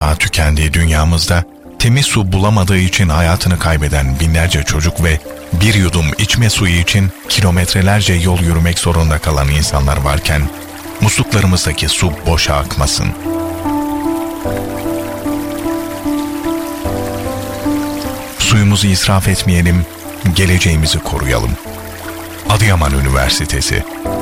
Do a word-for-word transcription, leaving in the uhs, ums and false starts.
kaynağı tükendiği dünyamızda temiz su bulamadığı için hayatını kaybeden binlerce çocuk ve bir yudum içme suyu için kilometrelerce yol yürümek zorunda kalan insanlar varken musluklarımızdaki su boşa akmasın. Suyumuzu israf etmeyelim, geleceğimizi koruyalım. Adıyaman Üniversitesi